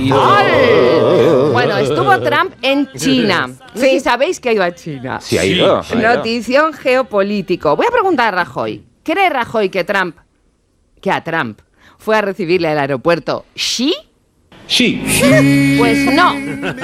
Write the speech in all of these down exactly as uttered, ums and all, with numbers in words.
¡Ay! Bueno, estuvo Trump en China. No sé si sabéis que ha ido a China. Sí, ha ido. Sí. Notición geopolítico. Voy a preguntar a Rajoy. ¿Cree Rajoy que Trump, que a Trump fue a recibirle al aeropuerto Xi? Sí. Pues no,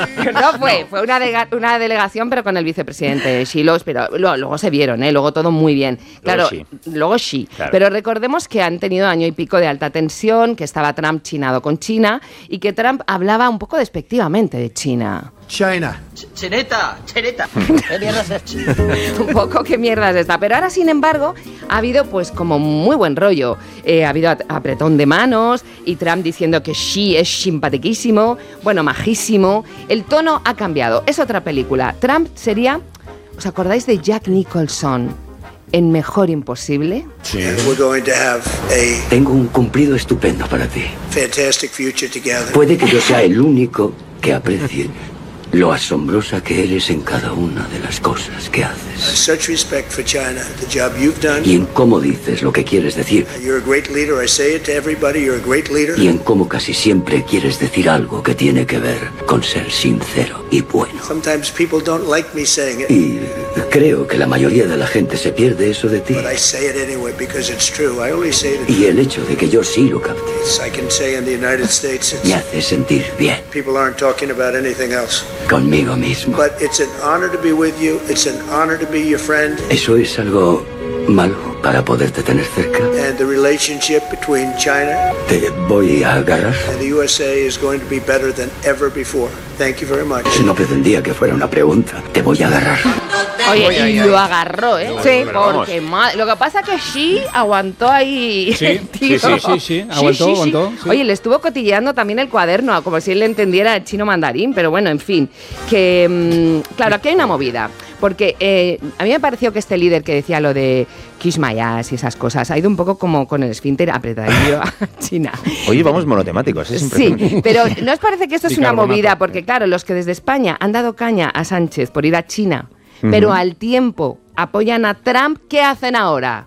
no fue, fue una, de, una delegación pero con el vicepresidente Xi, los, pero luego, luego se vieron, ¿eh? Luego todo muy bien, claro, luego sí, luego sí. Claro. Pero recordemos que han tenido año y pico de alta tensión, que estaba Trump chinado con China y que Trump hablaba un poco despectivamente de China. China. Ch cheneta, cheneta. ¿Qué mierda es esta? Un poco qué mierda es esta. Pero ahora, sin embargo, ha habido pues como muy buen rollo. Eh, ha habido apretón de manos y Trump diciendo que Xi es simpatiquísimo, bueno, majísimo. El tono ha cambiado. Es otra película. Trump sería, ¿os acordáis de Jack Nicholson en Mejor Imposible? Sí. A... Tengo un cumplido estupendo para ti. Fantastic future together. Puede que yo sea el único que aprecie lo asombrosa que eres en cada una de las cosas que haces. Such respect for China, the job you've done. Y en cómo dices lo que quieres decir. You're a great leader. I say it to everybody. You're a great leader. Y en cómo casi siempre quieres decir algo que tiene que ver con ser sincero y bueno. Sometimes people don't like me saying it. Y creo que la mayoría de la gente se pierde eso de ti. But I say it anyway because it's true. I only say it. Y el hecho de que yo sí lo capte. I can say in the United States. It's... me hace sentir bien. People aren't talking about anything else. Conmigo mismo. But it's an honor to be with you. It's an honor to be your friend. ¿Eso es algo malo para poderte tener cerca? And the relationship between China. Te voy a agarrar. And the U S A is going to be better than ever before. Thank you very much. No pretendía que fuera una pregunta. Te voy a agarrar. Oye, y lo agarró, ¿eh? Sí, porque ma... lo que pasa es que Xi aguantó ahí. Sí, sí, sí, sí, sí, aguantó, sí, sí, aguantó. Sí. Oye, le estuvo cotilleando también el cuaderno, como si él le entendiera el chino mandarín, pero bueno, en fin. Que, mmm, claro, aquí hay una movida. Porque eh, a mí me pareció que este líder que decía lo de kiss my ass y esas cosas ha ido un poco como con el esfínter apretadillo a China. Oye, vamos monotemáticos, ¿eh? Sí, pero ¿no os parece que esto es una movida? Porque claro, los que desde España han dado caña a Sánchez por ir a China, uh-huh, pero al tiempo apoyan a Trump, ¿qué hacen ahora?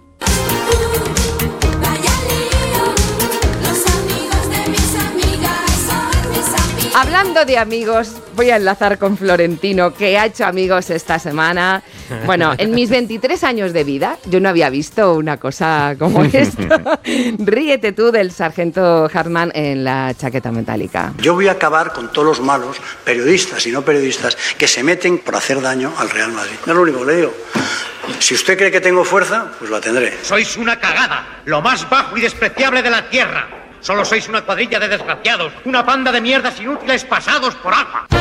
Hablando de amigos, voy a enlazar con Florentino, que ha hecho amigos esta semana. Bueno, en mis veintitrés años de vida, yo no había visto una cosa como esto. Ríete tú del sargento Hartman en la chaqueta metálica. Yo voy a acabar con todos los malos, periodistas y no periodistas, que se meten por hacer daño al Real Madrid. No es lo único que le digo. Si usted cree que tengo fuerza, pues la tendré. Sois una cagada, lo más bajo y despreciable de la tierra. Solo sois una cuadrilla de desgraciados, una panda de mierdas inútiles pasados por agua.